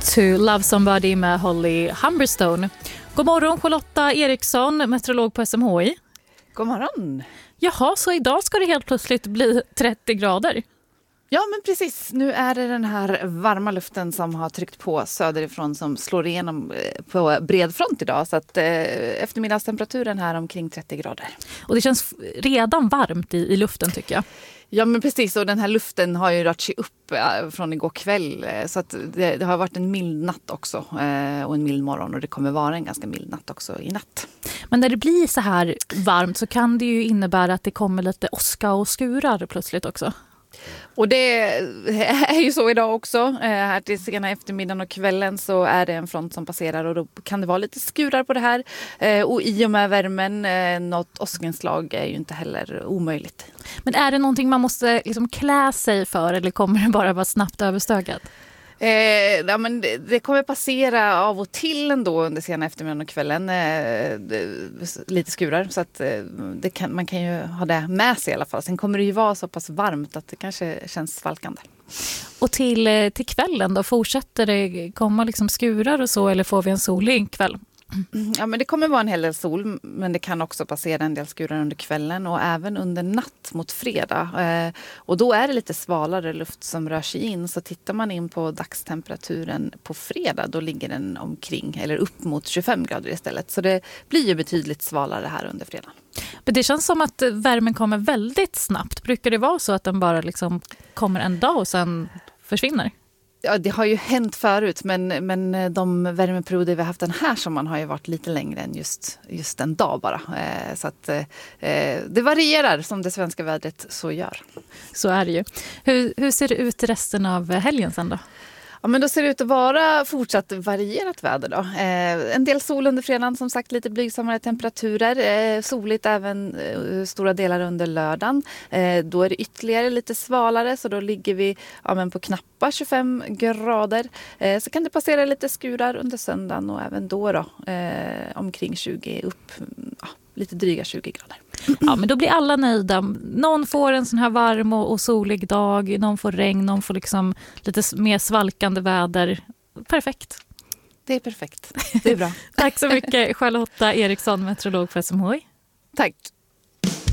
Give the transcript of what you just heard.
to Love Somebody med Holly Humberstone. God morgon Charlotta Eriksson, meteorolog på SMHI. God morgon. Jaha, så idag ska det helt plötsligt bli 30 grader. Ja, men precis. Nu är det den här varma luften som har tryckt på söderifrån som slår igenom på bred front idag. Så att eftermiddagstemperaturen här omkring 30 grader. Och det känns redan varmt i luften tycker jag. Ja, men precis. Och den här luften har ju rört sig upp från igår kväll. Så att det har varit en mild natt också och en mild morgon. Och det kommer vara en ganska mild natt också i natt. Men när det blir så här varmt så kan det ju innebära att det kommer lite åska och skurar plötsligt också. Och det är ju så idag också. Här till sena eftermiddagen och kvällen så är det en front som passerar och då kan det vara lite skurar på det här. Och i och med värmen, något åskenslag är ju inte heller omöjligt. Men är det någonting man måste liksom klä sig för eller kommer det bara vara snabbt överstökat? Ja, men det kommer passera av och till ändå under sena eftermiddagen och kvällen. Lite skurar så att man kan ju ha det med sig i alla fall. Sen kommer det ju vara så pass varmt att det kanske känns svalkande. Och till kvällen då, fortsätter det komma liksom skurar och så eller får vi en solig kväll? Ja, men det kommer vara en hel del sol, men det kan också passera en del skurar under kvällen och även under natt mot fredag. Och då är det lite svalare luft som rör sig in. Så tittar man in på dagstemperaturen på fredag, då ligger den omkring eller upp mot 25 grader istället. Så det blir ju betydligt svalare här under fredag. Men det känns som att värmen kommer väldigt snabbt. Brukar det vara så att den bara liksom kommer en dag och sen försvinner? Ja, det har ju hänt förut, men de värmeperioder vi har haft den här sommaren har ju varit lite längre än just en dag bara. Så att det varierar som det svenska vädret så gör. Så är det ju. Hur ser det ut resten av helgen sen då? Ja, men då ser det ut att vara fortsatt varierat väder då. En del sol under fredagen, som sagt lite blygsammare temperaturer. Soligt även stora delar under lördagen. Då är det ytterligare lite svalare så då ligger vi på knappa 25 grader. Så kan det passera lite skurar under söndagen och även då omkring 20 upp, lite dryga 20 grader. Ja, men då blir alla nöjda. Någon får en sån här varm och solig dag, någon får regn, någon får liksom lite mer svalkande väder. Perfekt. Det är perfekt. Det är bra. Tack så mycket Charlotta Eriksson, meteorolog för SMHI. Tack.